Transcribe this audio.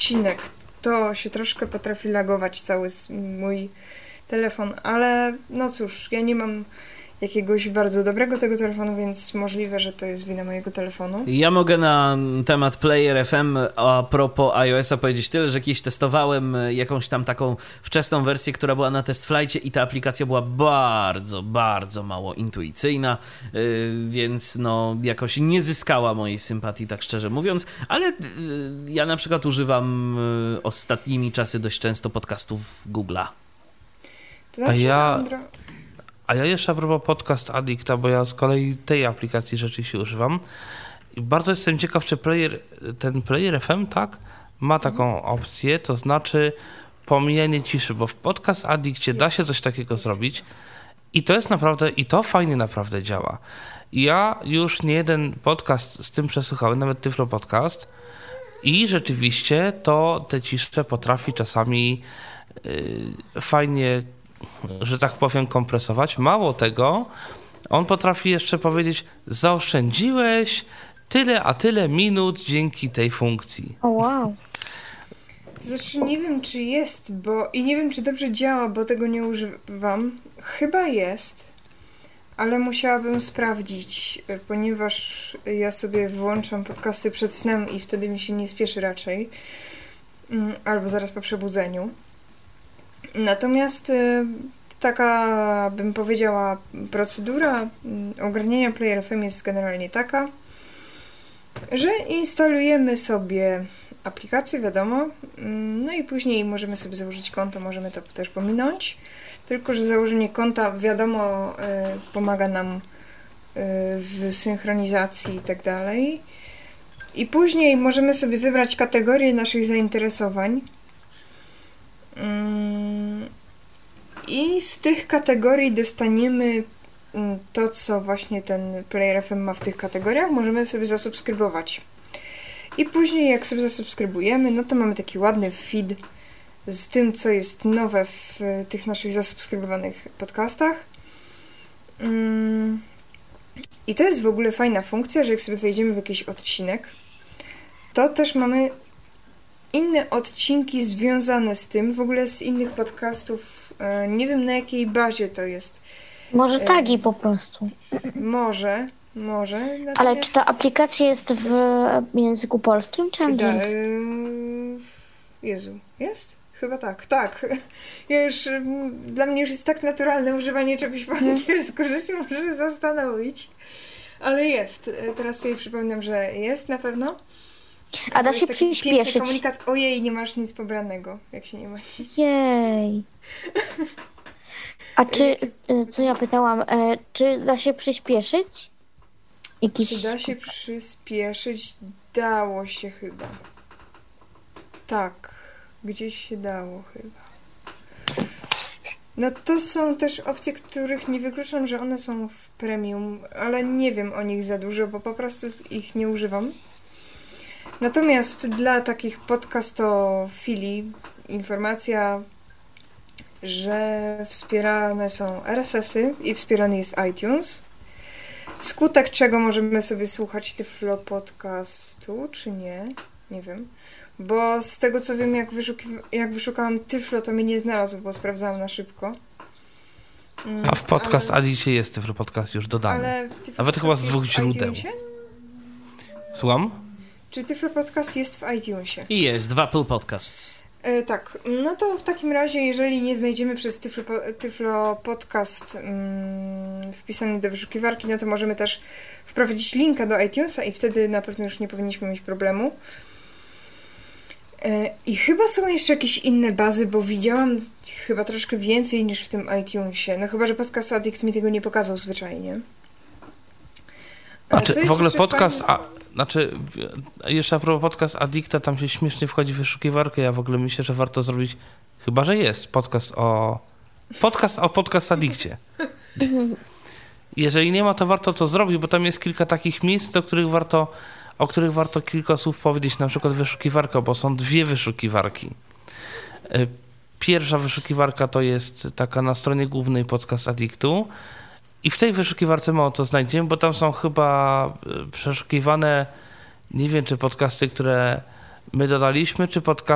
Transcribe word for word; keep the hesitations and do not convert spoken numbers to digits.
odcinek, to się troszkę potrafi lagować cały mój telefon, ale no cóż, ja nie mam jakiegoś bardzo dobrego tego telefonu, więc możliwe, że to jest wina mojego telefonu. Ja mogę na temat Player F M a propos iOS-a powiedzieć tyle, że kiedyś testowałem jakąś tam taką wczesną wersję, która była na TestFlightie i ta aplikacja była bardzo, bardzo mało intuicyjna, więc no jakoś nie zyskała mojej sympatii, tak szczerze mówiąc, ale ja na przykład używam ostatnimi czasy dość często podcastów Google'a. To znaczy, A ja... Andro... A ja jeszcze a propos Podcast Addicta, bo ja z kolei tej aplikacji rzeczywiście używam. I bardzo jestem ciekaw, czy player, ten Player F M, tak, ma taką opcję, to znaczy pomijanie ciszy, bo w Podcast Addictie da się coś takiego zrobić i to jest naprawdę, i to fajnie naprawdę działa. Ja już nie jeden podcast z tym przesłuchałem, nawet Tyflo Podcast, i rzeczywiście to te cisze potrafi czasami yy, fajnie, że tak powiem, kompresować. Mało tego, on potrafi jeszcze powiedzieć: zaoszczędziłeś tyle a tyle minut dzięki tej funkcji. O wow. To znaczy nie wiem, czy jest, bo i nie wiem, czy dobrze działa, bo tego nie używam. Chyba jest, ale musiałabym sprawdzić, ponieważ ja sobie włączam podcasty przed snem i wtedy mi się nie spieszy raczej. Albo zaraz po przebudzeniu. Natomiast taka, bym powiedziała, procedura ogarniania Player F M jest generalnie taka, że instalujemy sobie aplikację, wiadomo, no i później możemy sobie założyć konto, możemy to też pominąć, tylko że założenie konta, wiadomo, pomaga nam w synchronizacji i tak dalej. I później możemy sobie wybrać kategorię naszych zainteresowań. I z tych kategorii dostaniemy to, co właśnie ten Player F M ma w tych kategoriach. Możemy sobie zasubskrybować. I później jak sobie zasubskrybujemy, no to mamy taki ładny feed z tym, co jest nowe w tych naszych zasubskrybowanych podcastach. I to jest w ogóle fajna funkcja, że jak sobie wejdziemy w jakiś odcinek, to też mamy inne odcinki związane z tym, w ogóle z innych podcastów. Nie wiem, na jakiej bazie to jest. Może tagi po prostu. Może, może. Natomiast... Ale czy ta aplikacja jest w języku polskim, czy angielskim? Jezu, jest? Chyba tak, tak. Ja już, dla mnie już jest tak naturalne używanie czegoś po angielsku, że się może zastanowić. Ale jest. Teraz sobie przypominam, że jest na pewno. A da się przyspieszyć. Komunikat: ojej, nie masz nic pobranego, jak się nie ma nic. Jej. A czy, co ja pytałam, czy da się przyspieszyć? Jakiś... Czy da się przyspieszyć? Dało się chyba. Tak, gdzieś się dało chyba. No to są też opcje, których nie wykluczam, że one są w premium, ale nie wiem o nich za dużo, bo po prostu ich nie używam. Natomiast dla takich podcastofili informacja, że wspierane są R S S-y i wspierany jest iTunes, wskutek czego możemy sobie słuchać Tyflo Podcastu, czy nie? Nie wiem. Bo z tego co wiem, jak, wyszuki- jak wyszukałam Tyflo, to mnie nie znalazło, bo sprawdzałam na szybko. Mm, A w Podcast ale... Addictie jest Tyflo Podcast już dodany. Ale nawet chyba z dwóch źródeł. Słucham? Czy Tyflo Podcast jest w iTunesie? I jest, w Apple Podcasts. Yy, tak, no to w takim razie, jeżeli nie znajdziemy przez Tyflo, Tyflo Podcast yy, wpisany do wyszukiwarki, no to możemy też wprowadzić linka do iTunesa i wtedy na pewno już nie powinniśmy mieć problemu. Yy, I chyba są jeszcze jakieś inne bazy, bo widziałam chyba troszkę więcej niż w tym iTunesie. No chyba, że Podcast Addict mi tego nie pokazał zwyczajnie. A czy w ogóle podcast... Fajne... A... Znaczy, jeszcze a propos Podcast Addicta, tam się śmiesznie wchodzi w wyszukiwarkę. Ja w ogóle myślę, że warto zrobić, chyba że jest, podcast o podcast o Podcast Addictie. Jeżeli nie ma, to warto to zrobić, bo tam jest kilka takich miejsc, do których warto, o których warto kilka słów powiedzieć, na przykład wyszukiwarka, bo są dwie wyszukiwarki. Pierwsza wyszukiwarka to jest taka na stronie głównej Podcast Addictu. I w tej wyszukiwarce mało co znajdziemy, bo tam są chyba przeszukiwane, nie wiem, czy podcasty, które my dodaliśmy, czy podcasty,